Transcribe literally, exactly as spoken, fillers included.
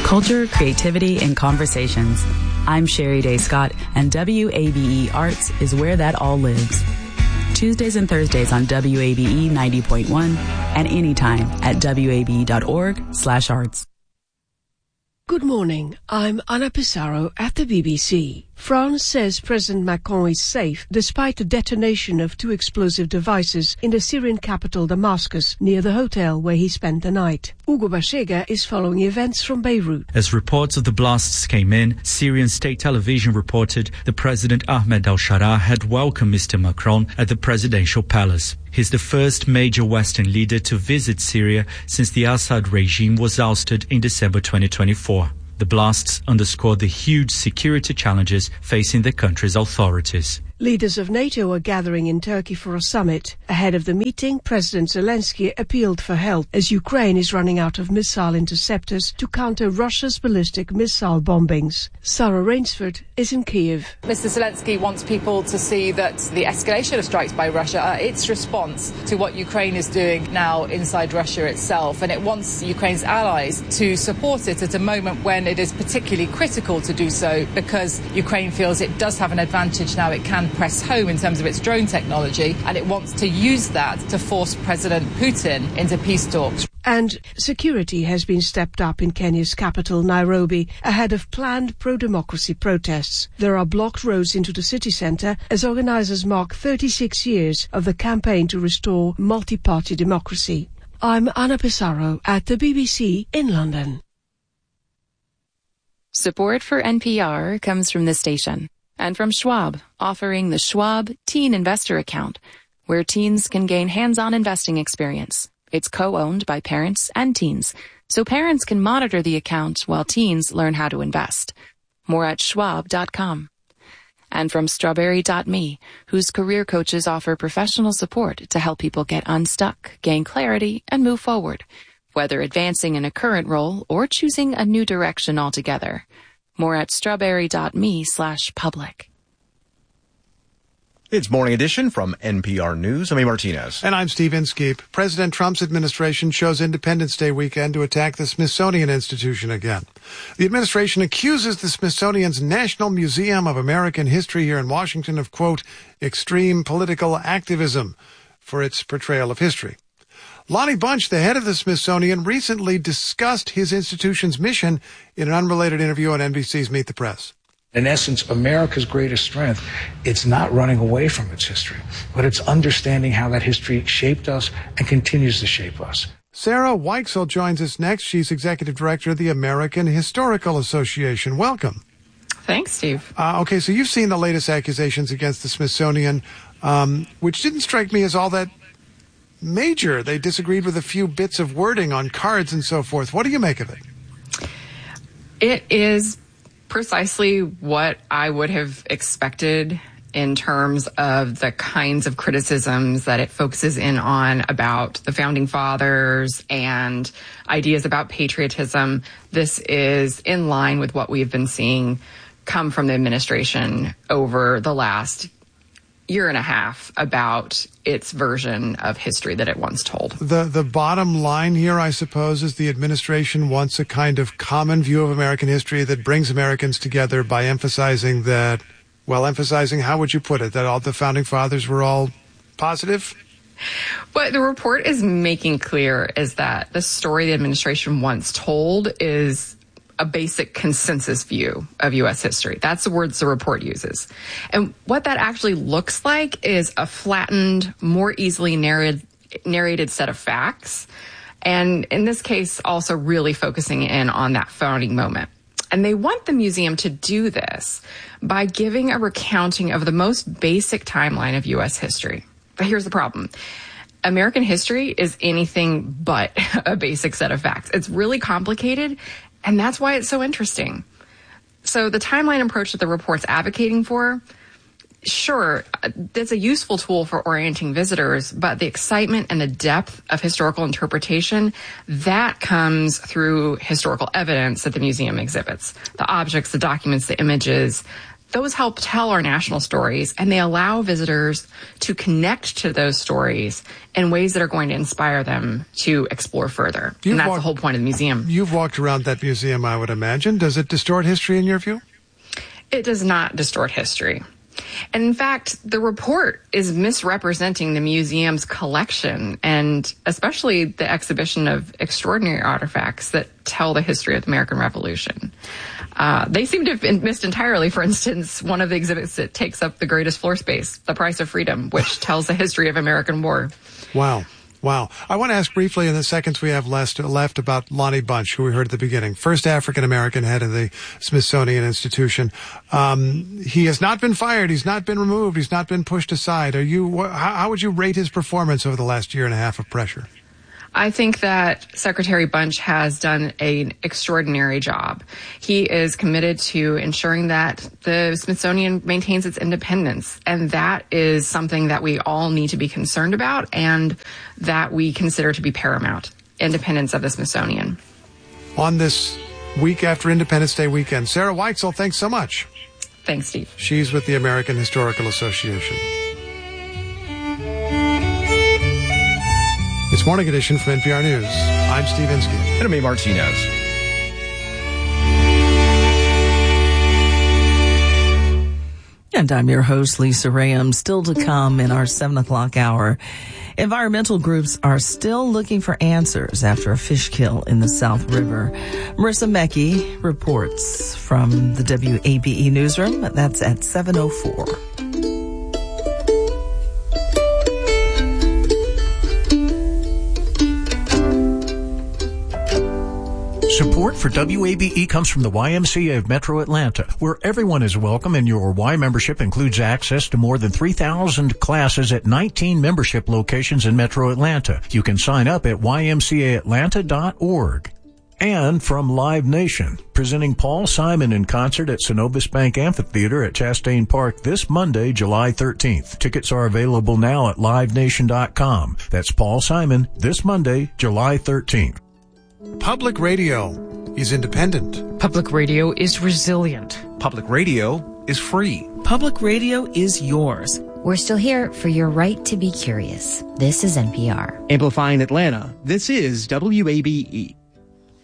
Culture, creativity, and conversations. I'm Sherry Day Scott, and W A B E Arts is where that all lives. Tuesdays and Thursdays on W A B E ninety point one and anytime at W A B E dot org slash arts. Good morning. I'm Anna Pissarro at the B B C. France says President Macron is safe despite the detonation of two explosive devices in the Syrian capital Damascus near the hotel where he spent the night. Hugo Bashega is following events from Beirut. As reports of the blasts came in, Syrian state television reported the President Ahmed al-Sharaa had welcomed Mister Macron at the presidential palace. He's the first major Western leader to visit Syria since the Assad regime was ousted in December twenty twenty-four. The blasts underscore the huge security challenges facing the country's authorities. Leaders of NATO are gathering in Turkey for a summit. Ahead of the meeting, President Zelensky appealed for help as Ukraine is running out of missile interceptors to counter Russia's ballistic missile bombings. Sarah Rainsford is in Kyiv. Mister Zelensky wants people to see that the escalation of strikes by Russia are its response to what Ukraine is doing now inside Russia itself, and it wants Ukraine's allies to support it at a moment when it is particularly critical to do so, because Ukraine feels it does have an advantage now. It can press home in terms of its drone technology, and it wants to use that to force President Putin into peace talks. And security has been stepped up in Kenya's capital, Nairobi, ahead of planned pro-democracy protests. There are blocked roads into the city centre as organisers mark thirty-six years of the campaign to restore multi-party democracy. I'm Anna Pissarro at the B B C in London. Support for N P R comes from this station and from Schwab, offering the Schwab Teen Investor Account, where teens can gain hands-on investing experience. It's co-owned by parents and teens, so parents can monitor the account while teens learn how to invest. More at schwab dot com. And from strawberry dot me, whose career coaches offer professional support to help people get unstuck, gain clarity, and move forward, whether advancing in a current role or choosing a new direction altogether. More at strawberry dot me slash public. It's Morning Edition from N P R News. I'm Amy Martinez. And I'm Steve Inskeep. President Trump's administration chose Independence Day weekend to attack the Smithsonian Institution again. The administration accuses the Smithsonian's National Museum of American History here in Washington of, quote, extreme political activism for its portrayal of history. Lonnie Bunch, the head of the Smithsonian, recently discussed his institution's mission in an unrelated interview on N B C's Meet the Press. In essence, America's greatest strength, it's not running away from its history, but it's understanding how that history shaped us and continues to shape us. Sarah Weichsel joins us next. She's executive director of the American Historical Association. Welcome. Thanks, Steve. Uh, okay, so you've seen the latest accusations against the Smithsonian, um, which didn't strike me as all that major. They disagreed with a few bits of wording on cards and so forth. What do you make of it? It is precisely what I would have expected in terms of the kinds of criticisms that it focuses in on about the founding fathers and ideas about patriotism. This is in line with what we've been seeing come from the administration over the last year and a half about its version of history that it once told. The the bottom line here, I suppose, is the administration wants a kind of common view of American history that brings Americans together by emphasizing that, well, emphasizing, how would you put it, that all the founding fathers were all positive? What the report is making clear is that the story the administration once told is a basic consensus view of U S history. That's the words the report uses. And what that actually looks like is a flattened, more easily narrated, narrated set of facts. And in this case, also really focusing in on that founding moment. And they want the museum to do this by giving a recounting of the most basic timeline of U S history. But here's the problem. American history is anything but a basic set of facts. It's really complicated, and that's why it's so interesting. So the timeline approach that the report's advocating for, sure, that's a useful tool for orienting visitors, but the excitement and the depth of historical interpretation, that comes through historical evidence that the museum exhibits. The objects, the documents, the images, those help tell our national stories, and they allow visitors to connect to those stories in ways that are going to inspire them to explore further. You've and that's walked, the whole point of the museum. You've walked around that museum, I would imagine. Does it distort history in your view? It does not distort history. And in fact, the report is misrepresenting the museum's collection, and especially the exhibition of extraordinary artifacts that tell the history of the American Revolution. Uh, they seem to have been missed entirely. For instance, one of the exhibits that takes up the greatest floor space, The Price of Freedom, which tells the history of American war. Wow. Wow. I want to ask briefly in the seconds we have left, left about Lonnie Bunch, who we heard at the beginning. First African-American head of the Smithsonian Institution. Um, he has not been fired. He's not been removed. He's not been pushed aside. Are you, how, how would you rate his performance over the last year and a half of pressure? I think that Secretary Bunch has done an extraordinary job. He is committed to ensuring that the Smithsonian maintains its independence, and that is something that we all need to be concerned about and that we consider to be paramount, independence of the Smithsonian. On this week after Independence Day weekend, Sarah Weitzel, thanks so much. Thanks, Steve. She's with the American Historical Association. It's Morning Edition from N P R News. I'm Steve Inskeep. And I'm A. Martinez. And I'm your host, Lisa Rayam. Still to come in our seven o'clock hour. Environmental groups are still looking for answers after a fish kill in the South River. Marissa Mackey reports from the W A B E newsroom. That's at seven oh four. Support for W A B E comes from the Y M C A of Metro Atlanta, where everyone is welcome and your Y membership includes access to more than three thousand classes at nineteen membership locations in Metro Atlanta. You can sign up at y m c a atlanta dot org. And from Live Nation, presenting Paul Simon in concert at Synovus Bank Amphitheater at Chastain Park this Monday, July thirteenth. Tickets are available now at live nation dot com. That's Paul Simon this Monday, July thirteenth. Public radio is independent. Public radio is resilient. Public radio is free. Public radio is yours. We're still here for your right to be curious. This is N P R. Amplifying Atlanta, this is W A B E.